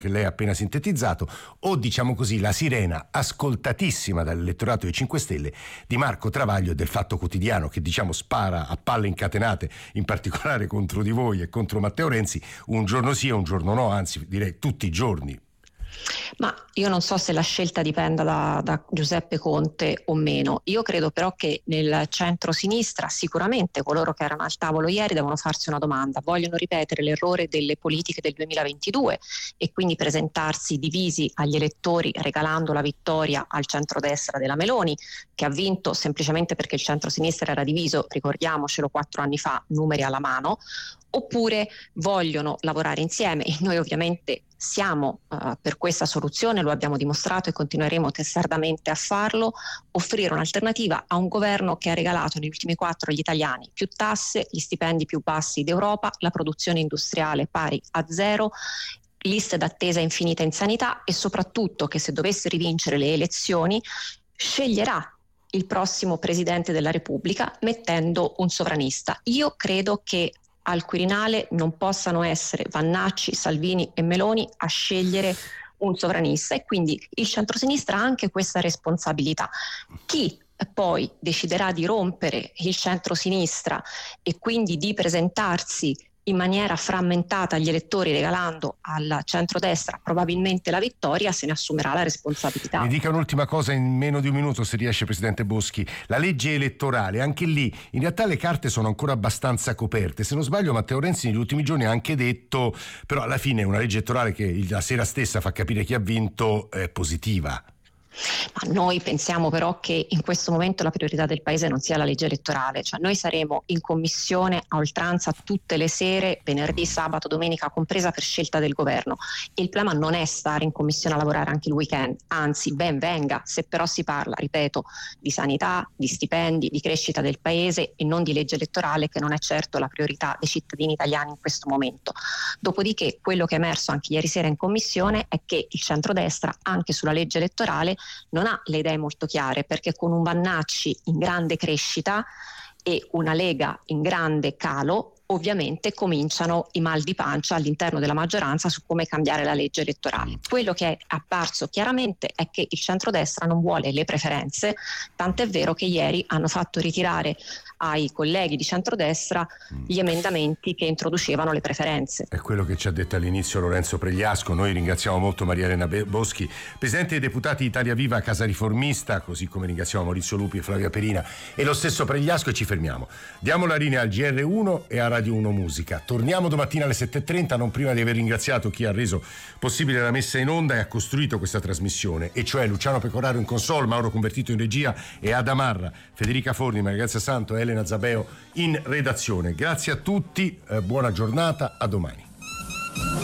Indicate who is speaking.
Speaker 1: che lei ha appena sintetizzato, o diciamo così la sirena ascoltatissima dall'elettorato dei 5 Stelle di Marco Travaglio e del Fatto Quotidiano, che diciamo spara a palle incatenate in particolare contro di voi e contro Matteo Renzi, un giorno sì e un giorno no, anzi direi tutti i giorni.
Speaker 2: Ma io non so se la scelta dipenda da Giuseppe Conte o meno. Io credo però che nel centro-sinistra sicuramente coloro che erano al tavolo ieri devono farsi una domanda: vogliono ripetere l'errore delle politiche del 2022 e quindi presentarsi divisi agli elettori regalando la vittoria al centrodestra della Meloni, che ha vinto semplicemente perché il centro-sinistra era diviso, ricordiamocelo, 4 anni fa, numeri alla mano, oppure vogliono lavorare insieme? E noi ovviamente siamo per questa soluzione, lo abbiamo dimostrato e continueremo testardamente a farlo, offrire un'alternativa a un governo che ha regalato negli ultimi 4 agli italiani più tasse, gli stipendi più bassi d'Europa, la produzione industriale pari a 0, liste d'attesa infinite in sanità e soprattutto che se dovesse rivincere le elezioni sceglierà il prossimo Presidente della Repubblica mettendo un sovranista. Io credo che al Quirinale non possano essere Vannacci, Salvini e Meloni a scegliere un sovranista, e quindi il centrosinistra ha anche questa responsabilità. Chi poi deciderà di rompere il centrosinistra e quindi di presentarsi in maniera frammentata agli elettori regalando al centrodestra probabilmente la vittoria, se ne assumerà la responsabilità.
Speaker 1: Mi dica un'ultima cosa in meno di un minuto, se riesce, Presidente Boschi. La legge elettorale, anche lì in realtà le carte sono ancora abbastanza coperte. Se non sbaglio Matteo Renzi negli ultimi giorni ha anche detto però alla fine una legge elettorale che la sera stessa fa capire chi ha vinto è positiva.
Speaker 2: Ma noi pensiamo però che in questo momento la priorità del paese non sia la legge elettorale, cioè noi saremo in commissione a oltranza tutte le sere, venerdì, sabato, domenica compresa, per scelta del governo, e il problema non è stare in commissione a lavorare anche il weekend, anzi ben venga, se però si parla, ripeto, di sanità, di stipendi, di crescita del paese e non di legge elettorale, che non è certo la priorità dei cittadini italiani in questo momento. Dopodiché quello che è emerso anche ieri sera in commissione è che il centrodestra anche sulla legge elettorale non ha le idee molto chiare, perché con un Vannacci in grande crescita e una Lega in grande calo ovviamente cominciano i mal di pancia all'interno della maggioranza su come cambiare la legge elettorale. Quello che è apparso chiaramente è che il centrodestra non vuole le preferenze, tant'è vero che ieri hanno fatto ritirare ai colleghi di centrodestra gli emendamenti che introducevano le preferenze.
Speaker 1: È quello che ci ha detto all'inizio Lorenzo Pregliasco. Noi ringraziamo molto Maria Elena Boschi, Presidente dei Deputati Italia Viva Casa Riformista, così come ringraziamo Maurizio Lupi e Flavia Perina e lo stesso Pregliasco, e ci fermiamo. Diamo la linea al GR1 e a Radio 1 Musica. Torniamo domattina alle 7:30, non prima di aver ringraziato chi ha reso possibile la messa in onda e ha costruito questa trasmissione, e cioè Luciano Pecoraro in console, Mauro Convertito in regia e Ada Marra, Federica Forni, Maria Grazia Santo e Elena Zabeo in redazione. Grazie a tutti, buona giornata, a domani.